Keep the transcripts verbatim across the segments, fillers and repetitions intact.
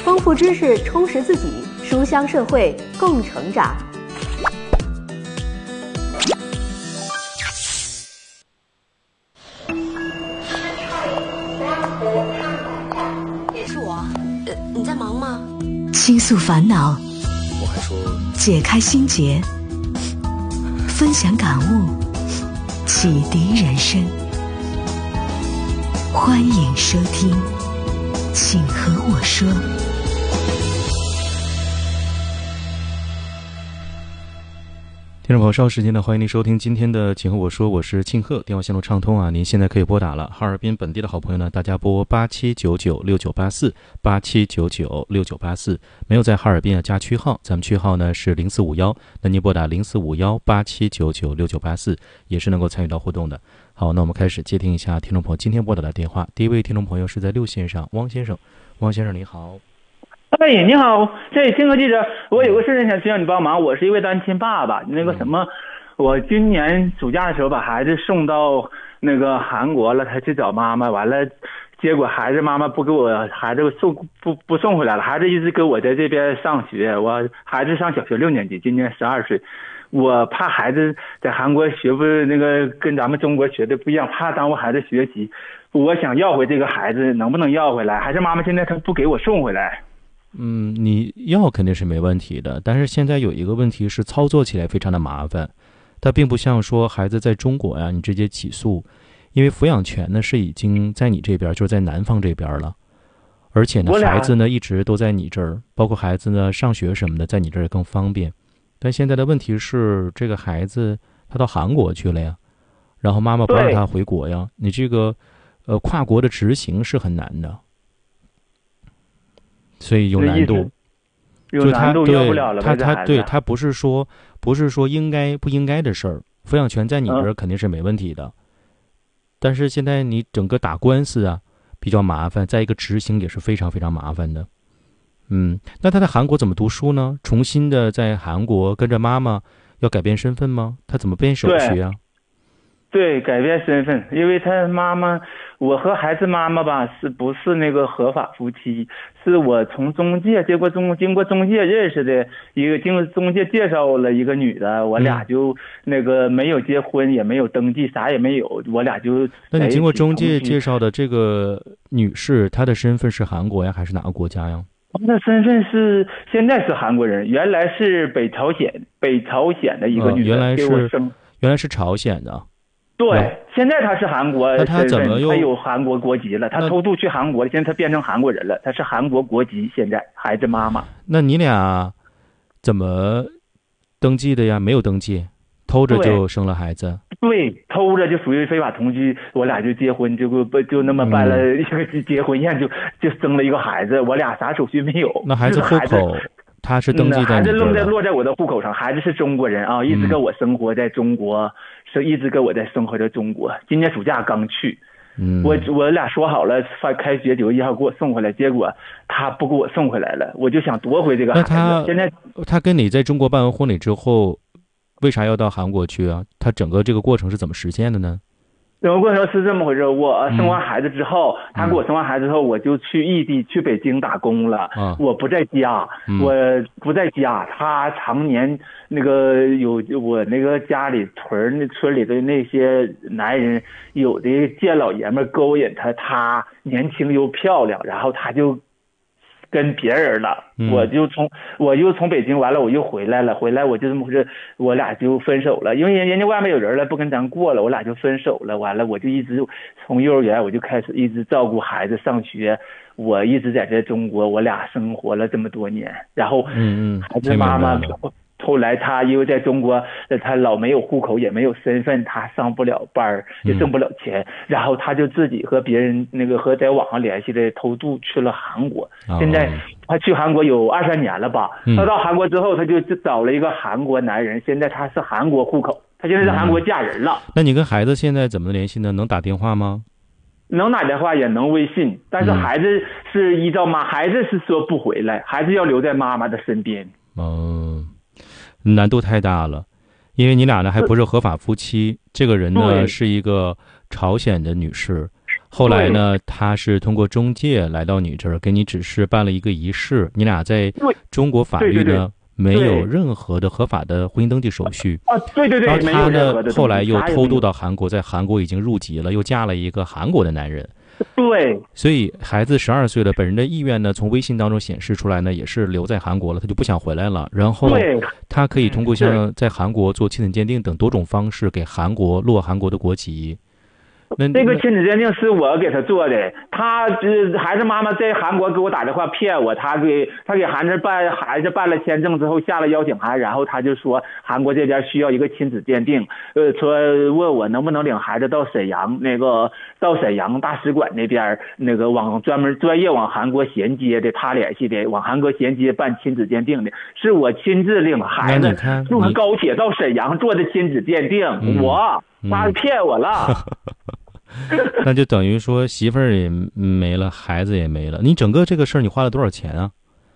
丰富知识，充实自己，书香社会，共成长。 也是我。呃，你在忙吗？ 倾诉烦恼， 我还说解开心结，分享感悟，启迪人生。欢迎收听，请和我说。 听众朋友，稍后时间呢，欢迎您收听今天的请和我说，我是庆贺，电话线路畅通啊，您现在可以拨打了。哈尔滨本地的好朋友呢，大家拨八七九九六九八四八七九九六九八四，没有在哈尔滨啊加区号，咱们区号呢是零四五幺，那您拨打零四五幺八七九九六九八四也是能够参与到互动的。好，那我们开始接听一下听众朋友今天拨打的电话。第一位听众朋友是在六线上，汪先生，汪先生你好。 哎，你好，这庆贺记者，我有个事情想需要你帮忙。我是一位单亲爸爸，那个什么，我今年暑假的时候把孩子送到那个韩国了，他去找妈妈，完了，结果孩子妈妈不给我孩子送不不送回来了，孩子一直跟我在这边上学，我孩子上小学六年级，今年十二岁。我怕孩子在韩国学不那个跟咱们中国学的不一样，怕耽误孩子学习，我想要回这个孩子，能不能要回来？孩子妈妈现在他不给我送回来。 嗯，你要肯定是没问题的，但是现在有一个问题是操作起来非常的麻烦，它并不像说孩子在中国呀，你直接起诉，因为抚养权呢是已经在你这边，就是在男方这边了，而且呢孩子呢一直都在你这儿，包括孩子呢上学什么的，在你这儿更方便。但现在的问题是，这个孩子他到韩国去了呀，然后妈妈不让他回国呀，你这个呃跨国的执行是很难的。所以有难度， 有难度要不了了。 他他对他不是说不是说应该不应该的事儿，抚养权在你这儿肯定是没问题的，嗯、但是现在你整个打官司啊比较麻烦，再一个执行也是非常非常麻烦的。嗯，那他在韩国怎么读书呢？重新的在韩国跟着妈妈要改变身份吗？他怎么变手续啊？ 对，改变身份，因为他妈妈，我和孩子妈妈吧，是不是那个合法夫妻？是我从中介，结果中经过中介认识的一个，经中介介绍了一个女的，我俩就那个没有结婚，也没有登记，啥也没有，我俩就。 那你经过中介介绍的这个女士，她的身份是韩国呀，还是哪个国家呀？ 她的身份是现在是韩国人，原来是北朝鲜，北朝鲜的一个女的， 嗯、原来是原来是朝鲜的。 对，现在他是韩国， 那他怎么又他有韩国国籍了？他偷渡去韩国，现在他变成韩国人了，他是韩国国籍。现在孩子妈妈， 那你俩怎么登记的呀？没有登记，偷着就生了孩子。 对，偷着就属于非法同居，我俩就结婚，就不就那么办了一个结婚宴，就就生了一个孩子，我俩啥手续没有。 那孩子户口他是登记在你这儿的？ 孩子落在落在我的户口上，孩子是中国人啊，一直跟我生活在中国。嗯是一直跟我在生活在中国，今年暑假刚去， 嗯， 我我俩说好了，开学九月一号给我送回来，结果他不给我送回来了，我就想夺回这个孩子。 那他现在他跟你在中国办完婚礼之后，为啥要到韩国去啊？他整个这个过程是怎么实现的呢？ 整个过程是这么回事，我生完孩子之后，嗯、他给我生完孩子之后，我就去异地去北京打工了， 啊、 我不在家， 嗯、 我不在家，他常年那个有我那个家里屯那村里的那些男人，有的见老爷们勾引他，他年轻又漂亮，然后他就跟别人了， 嗯、 我就从我又从北京完了，我又回来了，回来我就这么回事，我俩就分手了，因为人人家外面有人了，不跟咱过了，我俩就分手了。完了，我就一直从幼儿园我就开始一直照顾孩子上学，我一直在这中国，我俩生活了这么多年，然后嗯嗯， 孩子妈妈后来他因为在中国，他老没有户口也没有身份，他上不了班也挣不了钱，嗯、然后他就自己和别人那个和在网上联系的偷渡去了韩国。 哦、 现在他去韩国有二三年了吧？ 嗯、 他到韩国之后，他就找了一个韩国男人，现在他是韩国户口，他现在在韩国嫁人了。 嗯、那你跟孩子现在怎么联系呢？能打电话吗？ 能打电话也能微信，但是孩子是依照妈，嗯、孩子是说不回来，孩子要留在妈妈的身边。 嗯。难度太大了，因为你俩呢还不是合法夫妻，这个人呢是一个朝鲜的女士， 后来呢，他是通过中介来到你这儿，给你只是办了一个仪式，你俩在中国法律呢。对对对，没有任何的合法的婚姻登记手续啊，对对对， 然后他呢，后来又偷渡到韩国，在韩国已经入籍了，又嫁了一个韩国的男人。 对， 所以孩子十二岁了，本人的意愿呢，从微信当中显示出来呢，也是留在韩国了，他就不想回来了。然后他可以通过像在韩国做亲子鉴定等多种方式，给韩国落韩国的国籍。 那这个亲子鉴定是我给他做的，他呃孩子妈妈在韩国给我打电话骗我，他给他给孩子办孩子办了签证之后下了邀请函，然后他就说韩国这边需要一个亲子鉴定，呃说问我能不能领孩子到沈阳那个到沈阳大使馆那边那个往专门专业往韩国衔接的，他联系的往韩国衔接办亲子鉴定的，是我亲自领孩子坐高铁到沈阳做的亲子鉴定， 嗯、 我他骗我了。 那就等于说媳妇儿也没了，孩子也没了。你整个这个事儿你花了多少钱啊？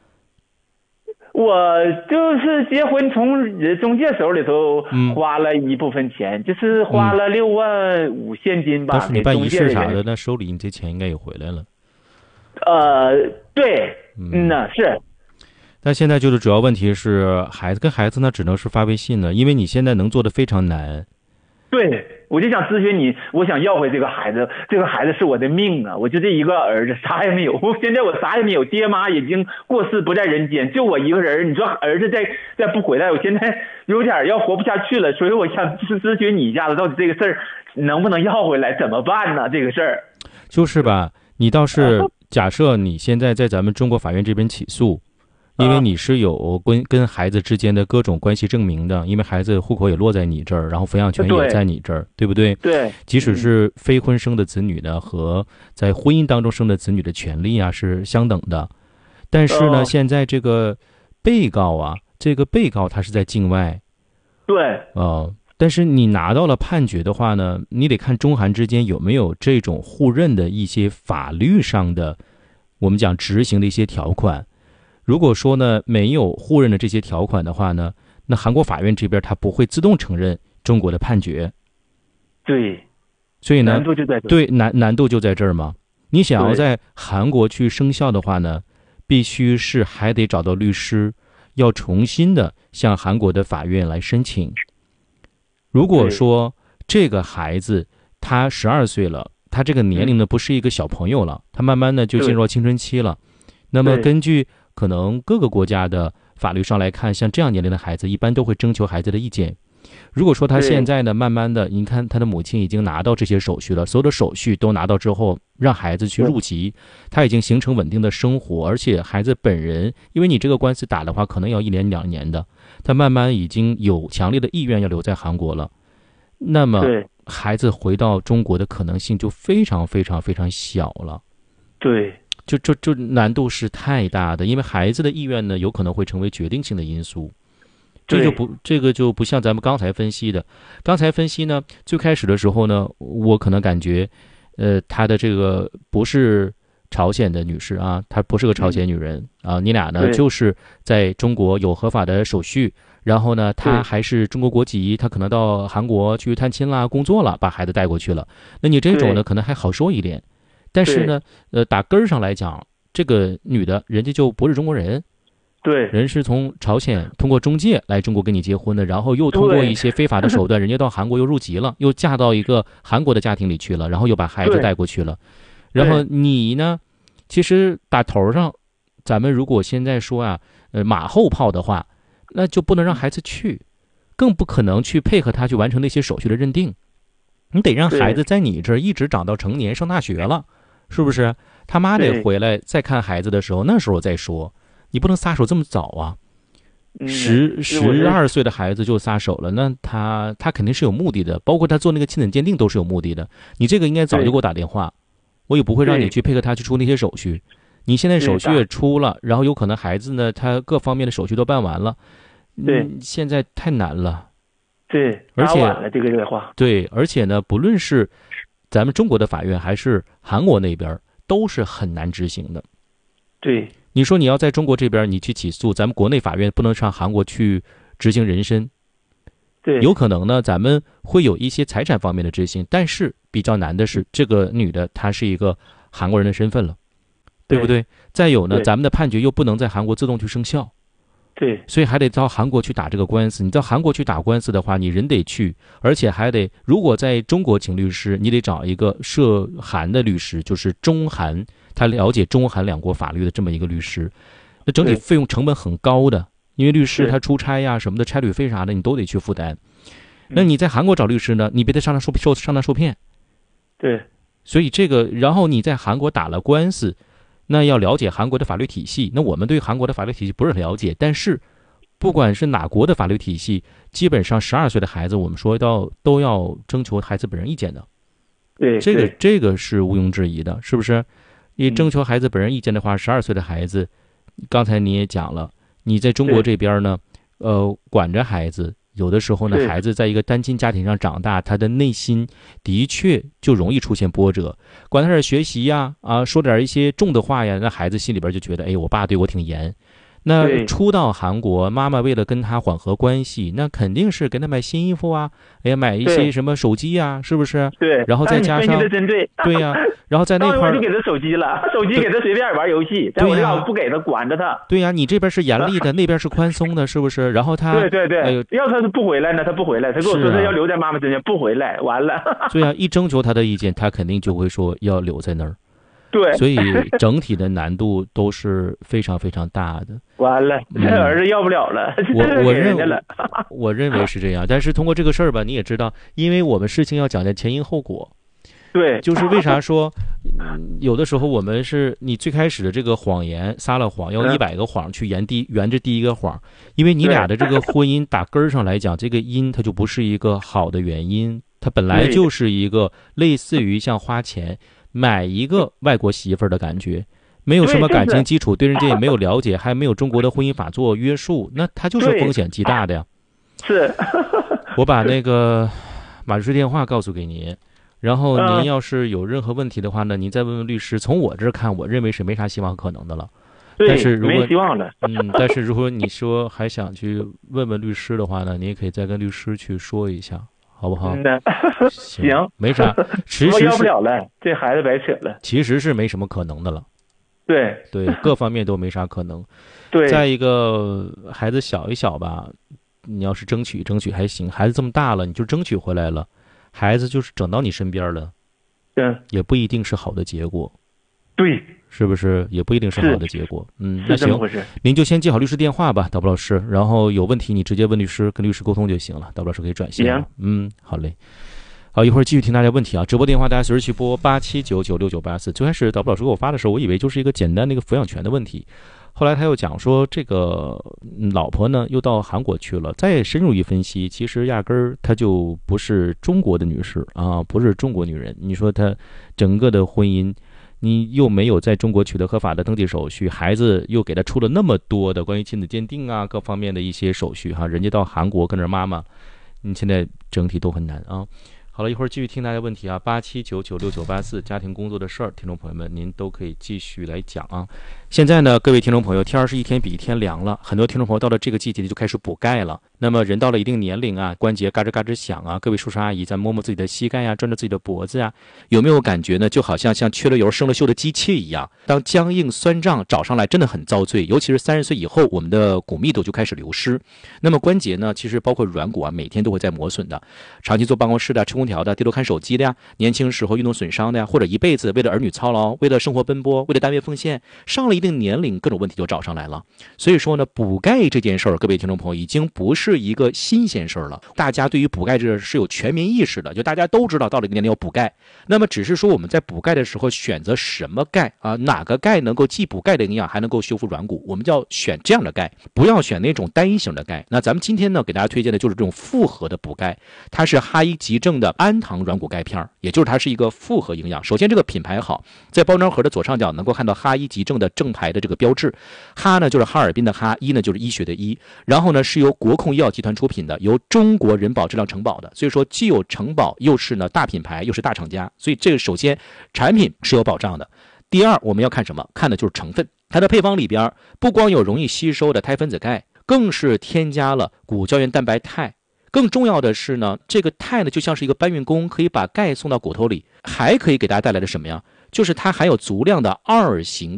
我就是结婚从中介手里头花了一部分钱，嗯、就是花了六万五现金吧。 但是你办仪式啥的，那收礼你这钱应该也回来了。 呃，对，嗯呐是。 但现在就是主要问题是孩子跟孩子呢，只能是发微信了，因为你现在能做的非常难。 对，我就想咨询你，我想要回这个孩子，这个孩子是我的命啊！我就这一个儿子，啥也没有。现在我啥也没有，爹妈已经过世不在人间，就我一个人。你说儿子再再不回来，我现在有点要活不下去了。所以我想咨询你一下子，到底这个事儿能不能要回来，怎么办呢？这个事儿就是吧，你倒是假设你现在在咱们中国法院这边起诉。因为你是有跟跟孩子之间的各种关系证明的，因为孩子户口也落在你这儿，然后抚养权也在你这儿， 对, 对不对？ 对。 即使是非婚生的子女呢，和在婚姻当中生的子女的权利啊是相等的，但是呢，哦、现在这个被告啊，这个被告他是在境外， 对， 哦、呃，但是你拿到了判决的话呢，你得看中韩之间有没有这种互认的一些法律上的，我们讲执行的一些条款。如果说呢没有互认的这些条款的话呢，那韩国法院这边他不会自动承认中国的判决。 对， 所以呢， 难度就在这儿。 对，难难度就在这儿嘛。你想要在韩国去生效的话呢，必须是还得找到律师，要重新的向韩国的法院来申请。如果说这个孩子他十二岁了，他这个年龄呢不是一个小朋友了，他慢慢的就进入青春期了。那么根据可能各个国家的法律上来看，像这样年龄的孩子一般都会征求孩子的意见。如果说他现在呢慢慢的，你看他的母亲已经拿到这些手续了，所有的手续都拿到之后，让孩子去入籍，他已经形成稳定的生活，而且孩子本人，因为你这个官司打的话可能要一年两年的，他慢慢已经有强烈的意愿要留在韩国了，那么孩子回到中国的可能性就非常非常非常小了。 对， 就就就难度是太大的，因为孩子的意愿呢，有可能会成为决定性的因素。这就不这个就不像咱们刚才分析的，刚才分析呢，最开始的时候呢，我可能感觉，呃，她的这个不是朝鲜的女士啊，她不是个朝鲜女人啊，你俩呢就是在中国有合法的手续，然后呢，她还是中国国籍，她可能到韩国去探亲啦、工作了，把孩子带过去了。那你这种呢，可能还好说一点。但是呢，呃，打根儿上来讲，这个女的人家就不是中国人， 对， 人是从朝鲜通过中介来中国跟你结婚的，然后又通过一些非法的手段，人家到韩国又入籍了，又嫁到一个韩国的家庭里去了，然后又把孩子带过去了。然后你呢，其实打头上，咱们如果现在说啊，呃，马后炮的话，那就不能让孩子去，更不可能去配合他去完成那些手续的认定。你得让孩子在你这儿一直长到成年，上大学了。是不是他妈得回来再看孩子的时候，那时候再说，你不能撒手这么早啊！十十二岁的孩子就撒手了，那他他肯定是有目的的，包括他做那个亲子鉴定都是有目的的。你这个应该早就给我打电话，我也不会让你去配合他去出那些手续。你现在手续也出了，然后有可能孩子呢，他各方面的手续都办完了， 对， 嗯、现在太难了。 对， 而且了这个这个话， 对，而且呢，不论是咱们中国的法院还是韩国那边都是很难执行的。 对， 你说你要在中国这边你去起诉，咱们国内法院不能上韩国去执行人身， 对， 有可能呢，咱们会有一些财产方面的执行，但是比较难的是，这个女的她是一个韩国人的身份了，对不对？再有呢，咱们的判决又不能在韩国自动去生效， 对， 所以还得到韩国去打这个官司。你到韩国去打官司的话，你人得去，而且还得，如果在中国请律师，你得找一个涉韩的律师，就是中韩，他了解中韩两国法律的这么一个律师。那整体费用成本很高的，因为律师他出差呀什么的，差旅费啥的你都得去负担。那你在韩国找律师呢，你别得上当受受上当受骗。 对， 所以这个，然后你在韩国打了官司，那要了解韩国的法律体系。那我们对韩国的法律体系不是很了解，但是不管是哪国的法律体系，基本上十二岁的孩子，我们说到都要征求孩子本人意见的。 对， 这个这个是毋庸置疑的，是不是？你征求孩子本人意见的话，十二岁的孩子，刚才你也讲了，你在中国这边呢，呃，管着孩子。有的时候呢，孩子在一个单亲家庭上长大，他的内心的确就容易出现波折。管他点学习呀，啊，说点一些重的话呀，那孩子心里边就觉得，哎，我爸对我挺严。那初到韩国，妈妈为了跟他缓和关系，那肯定是给他买新衣服啊，哎呀，买一些什么手机呀，是不是？ 对。 然后再加上，对呀、啊，然后在那块儿就给他手机了，手机给他随便玩游戏，在我这不给他管着他。 对呀、啊，你这边是严厉的，那边是宽松的，是不是？然后他， 对对对，哎、要他是不回来呢，他不回来，他跟我说他要留在妈妈身边，不回来，完了。 对呀、啊，一征求他的意见，他肯定就会说要留在那儿。 对， 所以整体的难度都是非常非常大的。 完了，这儿子要不了了， 嗯、我我认为我认为是这样，但是通过这个事儿吧，你也知道，因为我们事情要讲究前因后果。 对， 就是为啥说，嗯、有的时候我们是你最开始的这个谎言撒了谎，要一百个谎去圆第圆这第一个谎，因为你俩的这个婚姻打根儿上来讲，这个因它就不是一个好的原因，它本来就是一个类似于像花钱。买一个外国媳妇儿的感觉，没有什么感情基础，对人家也没有了解，还没有中国的婚姻法做约束，那他就是风险极大的呀。 是， 我把那个马律师电话告诉给您，然后您要是有任何问题的话呢，您再问问律师。从我这儿看，我认为是没啥希望可能的了。但是如果没希望了， 嗯，但是如果你说还想去问问律师的话呢，你也可以再跟律师去说一下。好不好？ 行， 没啥，其实要不了了，这孩子白扯了。 其实是没什么可能的了。 对对，各方面都没啥可能。 对， 再一个，孩子小一小吧，你要是争取争取还行。孩子这么大了，你就争取回来了，孩子就是整到你身边了， 嗯， 也不一定是好的结果。 对。 是不是也不一定是好的结果？嗯，那行， 是您就先记好律师电话吧，导播老师。然后有问题你直接问律师，跟律师沟通就行了。导播老师可以转线。 行， 嗯，好嘞。好，一会儿继续听大家问题啊。直播电话大家随时去拨八七九九六九八四。最开始导播老师给我发的时候，我以为就是一个简单的一个抚养权的问题，后来他又讲说这个老婆呢又到韩国去了，再深入一分析，其实压根儿她就不是中国的女士啊，不是中国女人。你说她整个的婚姻。你又没有在中国取得合法的登记手续，孩子又给他出了那么多的关于亲子鉴定啊各方面的一些手续哈，人家到韩国跟着妈妈，你现在整体都很难啊。好了，一会儿继续听大家问题啊，八七九九六九八四，家庭工作的事儿，听众朋友们您都可以继续来讲啊。现在呢，各位听众朋友，天儿是一天比一天凉了，很多听众朋友到了这个季节就开始补钙了。那么人到了一定年龄啊，关节嘎吱嘎吱响啊，各位叔叔阿姨在摸摸自己的膝盖呀、啊，转着自己的脖子呀、啊，有没有感觉呢？就好像像缺了油、生了锈的机器一样，当僵硬酸胀找上来，真的很遭罪。尤其是三十岁以后，我们的骨密度就开始流失。那么关节呢，其实包括软骨啊，每天都会在磨损的。长期坐办公室的、吹空调的、低头看手机的呀，年轻时候运动损伤的呀，或者一辈子为了儿女操劳、为了生活奔波、为了单位奉献，上了一定年龄，各种问题就找上来了。所以说呢，补钙这件事儿，各位听众朋友已经不是一个新鲜事儿了。大家对于补钙这是有全民意识的，就大家都知道到了一个年龄要补钙。那么只是说我们在补钙的时候选择什么钙啊？哪个钙能够既补钙的营养，还能够修复软骨？我们就要选这样的钙，不要选那种单一型的钙。那咱们今天呢，给大家推荐的就是这种复合的补钙，它是哈医急症的氨糖软骨钙片，也就是它是一个复合营养。首先这个品牌好，在包装盒的左上角能够看到哈医急症的正牌的这个标志，哈呢就是哈尔滨的哈，医呢就是医学的医，然后呢是由国控医药集团出品的，由中国人保质量承保的，所以说既有承保，又是呢大品牌，又是大厂家，所以这个首先产品是有保障的。第二，我们要看什么？看的就是成分。它的配方里边不光有容易吸收的钛分子钙，更是添加了骨胶原蛋白肽， 更重要的是呢，这个钛呢就像是一个搬运工，可以把钙送到骨头里，还可以给大家带来的什么呀？就是它含有足量的二型的